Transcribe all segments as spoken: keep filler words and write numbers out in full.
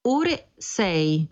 ore sei.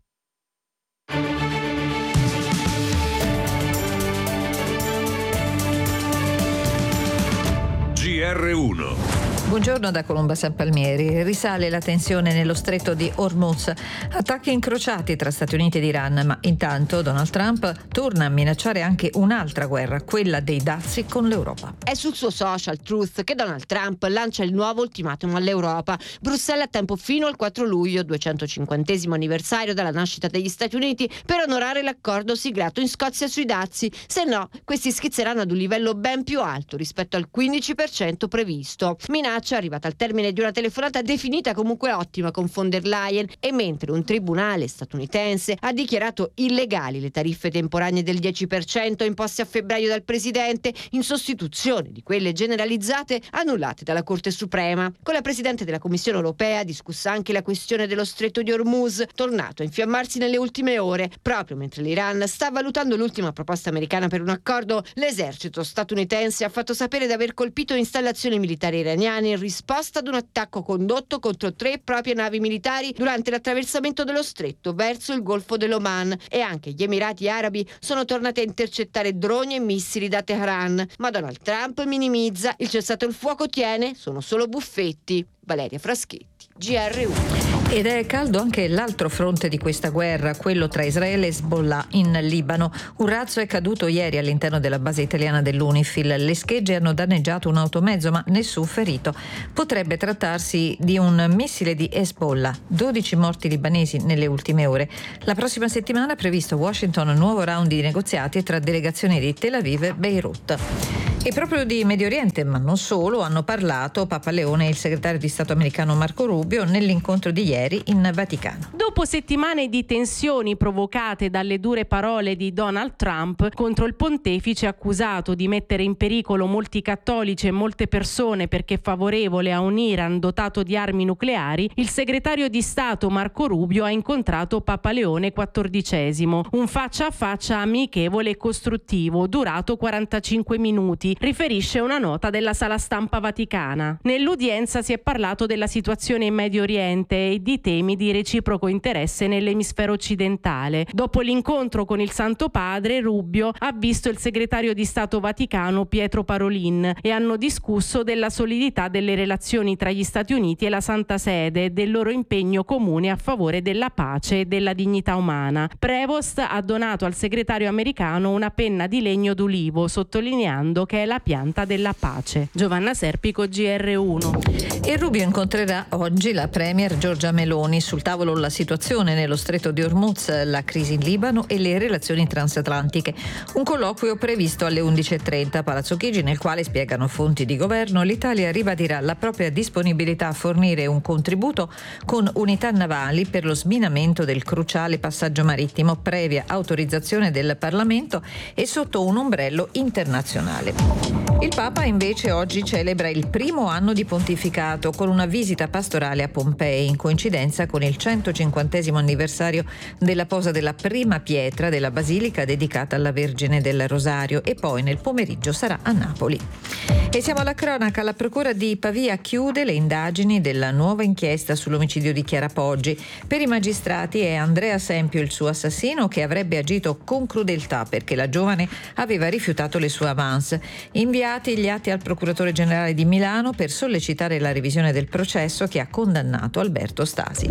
G R uno. Buongiorno da Colomba San Palmieri. Risale la tensione nello stretto di Hormuz. Attacchi incrociati tra Stati Uniti ed Iran, ma intanto Donald Trump torna a minacciare anche un'altra guerra, quella dei dazi con l'Europa. È sul suo social Truth che Donald Trump lancia il nuovo ultimatum all'Europa. Bruxelles ha tempo fino al quattro luglio, duecentocinquantesimo anniversario dalla nascita degli Stati Uniti, per onorare l'accordo siglato in Scozia sui dazi. Se no, questi schizzeranno ad un livello ben più alto rispetto al quindici per cento previsto. Minaccia arrivata al termine di una telefonata definita comunque ottima con von der Leyen, e mentre un tribunale statunitense ha dichiarato illegali le tariffe temporanee del dieci per cento imposte a febbraio dal presidente in sostituzione di quelle generalizzate annullate dalla Corte Suprema. Con la presidente della Commissione europea discussa anche la questione dello stretto di Hormuz, tornato a infiammarsi nelle ultime ore. Proprio mentre l'Iran sta valutando l'ultima proposta americana per un accordo, l'esercito statunitense ha fatto sapere di aver colpito installazioni militari iraniane in risposta ad un attacco condotto contro tre proprie navi militari durante l'attraversamento dello stretto verso il Golfo dell'Oman, e anche gli Emirati Arabi sono tornati a intercettare droni e missili da Teheran. Ma Donald Trump minimizza: il cessate il fuoco tiene, sono solo buffetti. Valeria Fraschetti, G R uno. Ed è caldo anche l'altro fronte di questa guerra, quello tra Israele e Hezbollah in Libano. Un razzo è caduto ieri all'interno della base italiana dell'Unifil. Le schegge hanno danneggiato un automezzo, ma nessun ferito. Potrebbe trattarsi di un missile di Hezbollah. dodici morti libanesi nelle ultime ore. La prossima settimana è previsto a Washington un nuovo round di negoziati tra delegazioni di Tel Aviv e Beirut. E proprio di Medio Oriente, ma non solo, hanno parlato Papa Leone e il segretario di Stato americano Marco Rubio nell'incontro di ieri in Vaticano. Dopo settimane di tensioni provocate dalle dure parole di Donald Trump contro il pontefice accusato di mettere in pericolo molti cattolici e molte persone perché favorevole a un Iran dotato di armi nucleari, il segretario di Stato Marco Rubio ha incontrato Papa Leone quattordicesimo. Un faccia a faccia amichevole e costruttivo, durato quarantacinque minuti, riferisce una nota della sala stampa vaticana. Nell'udienza si è parlato della situazione in Medio Oriente e di temi di reciproco interesse nell'emisfero occidentale. Dopo l'incontro con il Santo Padre, Rubio ha visto il segretario di Stato vaticano Pietro Parolin e hanno discusso della solidità delle relazioni tra gli Stati Uniti e la Santa Sede e del loro impegno comune a favore della pace e della dignità umana. Prevost ha donato al segretario americano una penna di legno d'ulivo, sottolineando che è la pianta della pace. Giovanna Serpico, G R uno. E Rubio incontrerà oggi la premier Giorgia Meloni. Sul tavolo la situazione nello stretto di Hormuz, la crisi in Libano e le relazioni transatlantiche. Un colloquio previsto alle undici e trenta a Palazzo Chigi, nel quale, spiegano fonti di governo, l'Italia ribadirà la propria disponibilità a fornire un contributo con unità navali per lo sminamento del cruciale passaggio marittimo, previa autorizzazione del Parlamento e sotto un ombrello internazionale. Il Papa invece oggi celebra il primo anno di pontificato con una visita pastorale a Pompei, in coincidenza con il centocinquantesimo anniversario della posa della prima pietra della basilica dedicata alla Vergine del Rosario, e poi nel pomeriggio sarà a Napoli. E siamo alla cronaca. La procura di Pavia chiude le indagini della nuova inchiesta sull'omicidio di Chiara Poggi. Per i magistrati è Andrea Sempio il suo assassino, che avrebbe agito con crudeltà perché la giovane aveva rifiutato le sue avance. Inviati gli atti al procuratore generale di Milano per sollecitare la revisione del processo che ha condannato Alberto Stasi.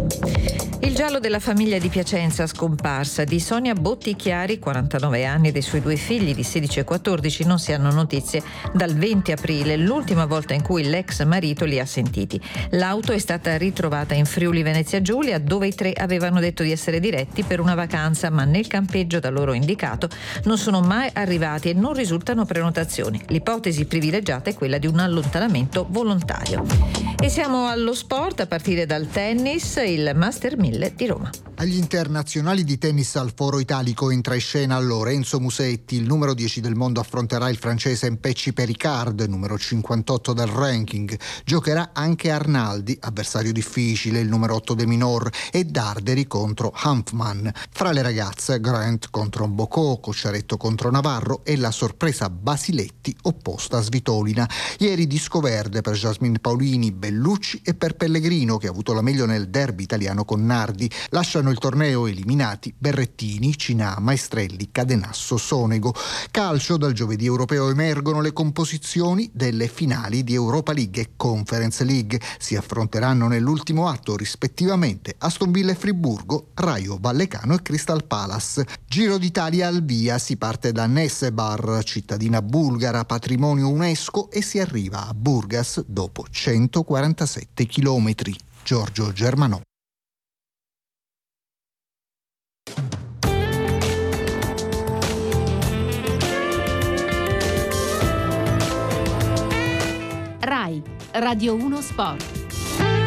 Il giallo della famiglia di Piacenza scomparsa di Sonia Botti Chiari, quarantanove anni, e dei suoi due figli di sedici e quattordici non si hanno notizie dal venti aprile, l'ultima volta in cui l'ex marito li ha sentiti. L'auto è stata ritrovata in Friuli Venezia Giulia, dove i tre avevano detto di essere diretti per una vacanza, ma nel campeggio da loro indicato non sono mai arrivati e non risultano prenotazioni. L'ipotesi privilegiata è quella di un allontanamento volontario. E siamo allo sport, a partire dal tennis, il Master mille di Roma. Agli internazionali di tennis al Foro Italico entra in scena Lorenzo Musetti. Il numero dieci del mondo affronterà il francese Mpecci Pericard, numero cinquantotto del ranking. Giocherà anche Arnaldi, avversario difficile, il numero otto de Minor, e Darderi contro Hanfmann. Fra le ragazze Grant contro Bocò, Cocciaretto contro Navarro e la sorpresa Basiletti opposta a Svitolina. Ieri disco verde per Jasmine Paolini, Bellucci e per Pellegrino, che ha avuto la meglio nel derby italiano con Nardi. Lasciano il torneo eliminati Berrettini, Cinà, Maestrelli, Cadenasso, Sonego. Calcio, dal giovedì europeo emergono le composizioni delle finali di Europa League e Conference League. Si affronteranno nell'ultimo atto rispettivamente Aston Villa e Friburgo, Raio Vallecano e Crystal Palace. Giro d'Italia al via, si parte da Nessebar, cittadina bulgara, patrimonio UNESCO, e si arriva a Burgas dopo centoquarantasette chilometri. Giorgio Germanò. RAI Radio uno Sport.